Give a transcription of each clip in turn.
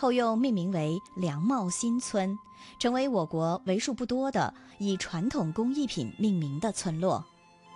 后又命名为梁茂新村，成为我国为数不多的以传统工艺品命名的村落。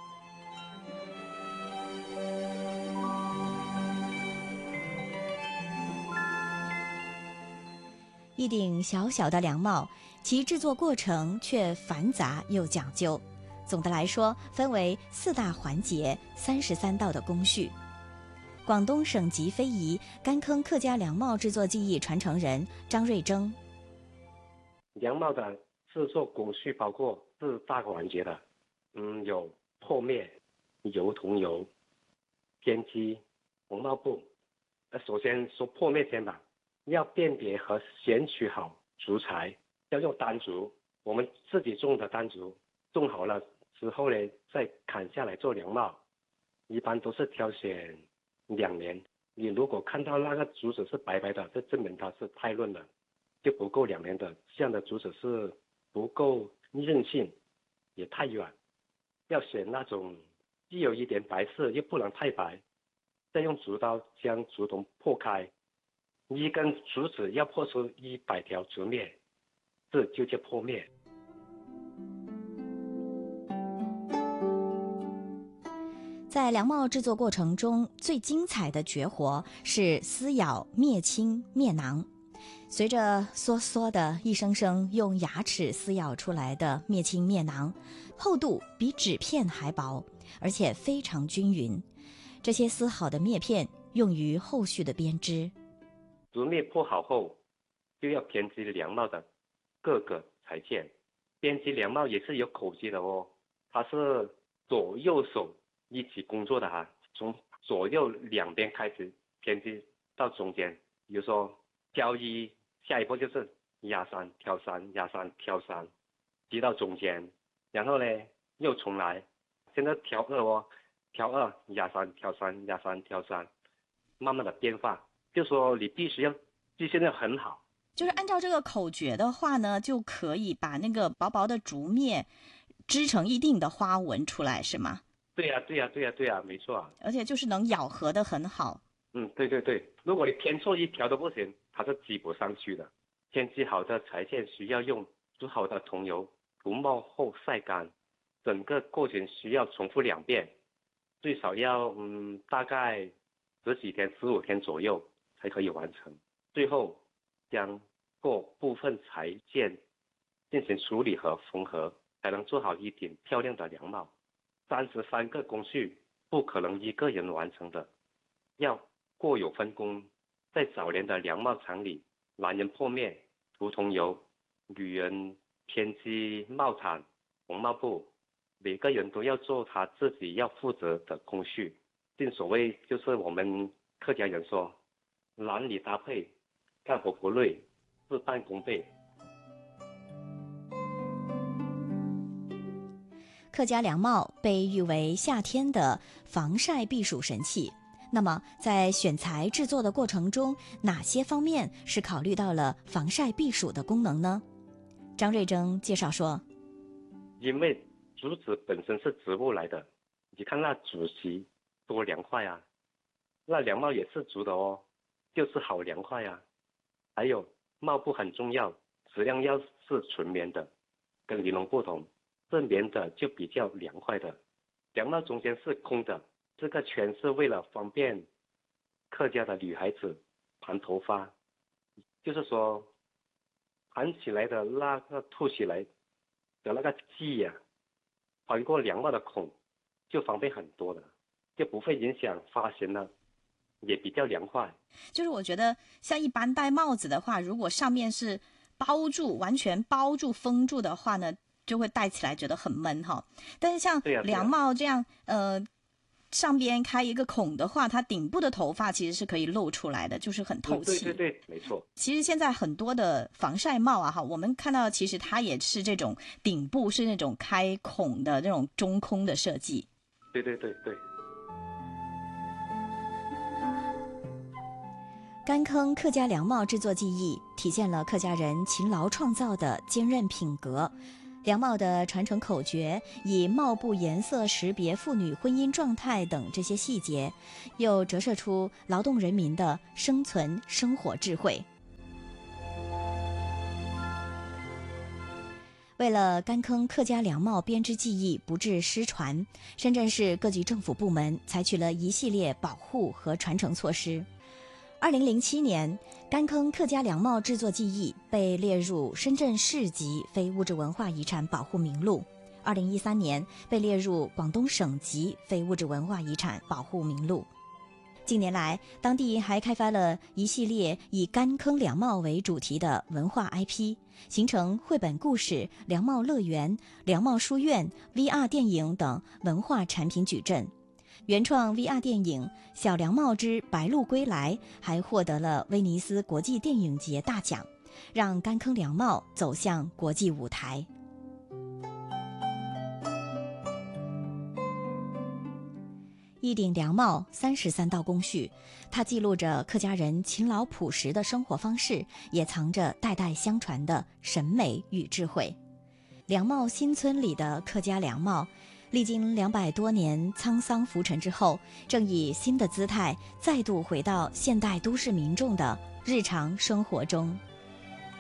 一顶小小的凉帽，其制作过程却繁杂又讲究。总的来说，分为4大环节、33道的工序。广东省级非遗干坑客家凉帽制作技艺传承人张瑞征。 凉帽的制作工序包括4大环节的，有破面、油桐油、编织、红帽布。首先说破面先吧，要辨别和选取好竹材，要用单竹，我们自己种的单竹，种好了之后呢，再砍下来做凉帽。一般都是挑选2年，你如果看到那个竹子是白白的，这证明它是太嫩了，就不够2年的。这样的竹子是不够韧性，也太软。要选那种既有一点白色又不能太白，再用竹刀将竹筒破开，一根竹子要破出100条竹篾，这就叫破篾。 在凉帽制作过程中，最精彩的绝活是撕咬篾青篾囊。随着嗦嗦的一声声用牙齿撕咬出来的篾青篾囊，厚度比纸片还薄，而且非常均匀。这些撕好的篾片用于后续的编织。 竹篾破好后，就要编织凉帽的各个裁件。编织凉帽也是有口诀的哦，它是左右手一起工作的哈，从左右2边开始编织到中间。比如说挑1，下一步就是压3挑3压3挑3，织到中间，然后呢又重来，现在挑2哦，挑2压3挑3压3挑3，慢慢的变化。就说你必须要记性要很好。 就是按照这个口诀的话呢，就可以把那个薄薄的竹篾织成一定的花纹出来，是吗？ 对呀，没错啊。 而且就是能咬合得很好。 对，如果你偏错1条都不行，它是织不上去的。编织好的裁件需要用煮好的桐油涂抹后晒干，整个过程需要重复2遍，最少要大概10几天15天左右才可以完成。最后将各部分裁件进行处理和缝合，才能做好一顶漂亮的凉帽。33个工序不可能一个人完成的，要各有分工。在早年的凉帽厂里，男人破面涂桐油，女人编织帽毯红帽布，每个人都要做他自己要负责的工序。正所谓就是我们客家人说，男女搭配，干活不累，事半功倍。 客家凉帽被誉为夏天的防晒避暑神器。那么在选材制作的过程中，哪些方面是考虑到了防晒避暑的功能呢？张瑞征介绍说， 因为竹子本身是植物来的，你看那竹席多凉快啊，那凉帽也是竹的哦，就是好凉快啊。还有帽布很重要，质量要是纯棉的，跟尼龙不同，是棉的就比较凉快的。凉帽中间是空的，这个全是为了方便客家的女孩子盘头发，就是说盘起来的那个凸起来的那个髻呀，穿过凉帽的孔就方便很多了，就不会影响发型了，也比较凉快。 就是我觉得像一般戴帽子的话，如果上面是包住完全包住封住的话呢，就会戴起来觉得很闷哈。但是像凉帽这样上边开一个孔的话，它顶部的头发其实是可以露出来的，就是很透气。 对，没错。 其实现在很多的防晒帽啊，我们看到其实它也是这种顶部是那种开孔的那种中空的设计。 对。 干坑客家凉帽制作技艺体现了客家人勤劳创造的坚韧品格。凉帽的传承口诀以帽布颜色识别妇女婚姻状态等这些细节，又折射出劳动人民的生存生活智慧。 为了干坑客家凉帽编织技艺不致失传，深圳市各级政府部门采取了一系列保护和传承措施。2007年，干坑客家凉帽制作技艺被列入深圳市级非物质文化遗产保护名录，2013年被列入广东省级非物质文化遗产保护名录。近年来，当地还开发了一系列以干坑凉帽为主题的文化 IP， 形成绘本故事、凉帽乐园、凉帽书院、VR 电影等文化产品矩阵。原创 VR 电影《小凉帽之白鹭归来》还获得了威尼斯国际电影节大奖，让干坑凉帽走向国际舞台。一顶凉帽33道工序，它记录着客家人勤劳朴实的生活方式，也藏着代代相传的审美与智慧。凉帽新村里的客家凉帽，历经200多年沧桑浮沉之后，正以新的姿态再度回到现代都市民众的日常生活中。